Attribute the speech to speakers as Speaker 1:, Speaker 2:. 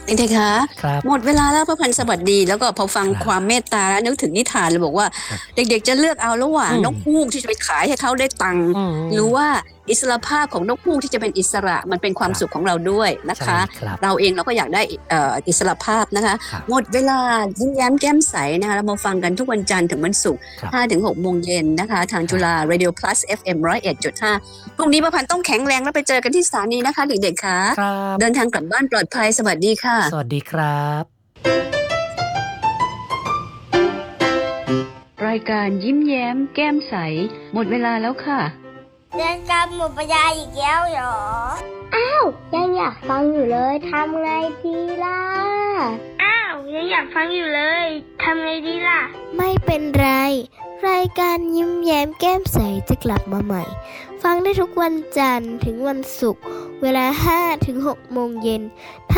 Speaker 1: เด็กๆคะ
Speaker 2: ครับ
Speaker 1: หมดเวลาแล้วพระพันธ์สวัสดีแล้วก็พอฟัง
Speaker 2: ครับ
Speaker 1: ความเมตตาแล้วนึกถึงนิทานเลยบอกว่า
Speaker 2: ครับ
Speaker 1: เด็กๆจะเลือกเอาระหว่าง
Speaker 2: อืม
Speaker 1: นกฮูกที่จะไปขายให้เขาได้ตังค์
Speaker 2: อื
Speaker 1: หรือว่า
Speaker 2: ม
Speaker 1: อิสรภาพของนกฮูกที่จะเป็นอิสระมันเป็นความสุขของ
Speaker 2: ครับ
Speaker 1: เราด้วยนะ
Speaker 2: ใช่
Speaker 1: คะ
Speaker 2: ครับ
Speaker 1: เราเองเราก็อยากได้อิสรภาพนะคะ
Speaker 2: ครับ
Speaker 1: หมดเวลายิ้มแย้มแก้มใสนะคะเรามาฟังกันทุกวันจันทร์ถึงวันศุกร์
Speaker 2: ครับ
Speaker 1: 5 ถึง 6โมงเย็นนะคะทางจุฬา
Speaker 2: ครับ
Speaker 1: Radio Plus FM 101.5พรุ่งนี้พระพันธ์ต้องแข็งแรงแล้วไปเจอกันที่สถานีนะคะเด็กๆคะ
Speaker 2: ครับ
Speaker 1: เดินทางกลับบ้านปลอดภัยสวัสดีค่ะ
Speaker 2: สวัสดีครับ
Speaker 1: รายการยิ้มแย้มแก้มใสหมดเวลาแล้วค่ะ
Speaker 3: เรียนการหมดปัญญาอีกแล้วเหรอ
Speaker 4: ยังอยากฟังอยู่เลยทำไงดีล่ะ
Speaker 3: ยังอยากฟังอยู่เลย ทำไงดีล่ะ
Speaker 4: ไม่เป็นไร รายการยิ้มแย้มแก้มใสจะกลับมาใหม่ ฟังได้ทุกวันจันทร์ถึงวันศุกร์เวลา5 ถึง 6 โมงเย็น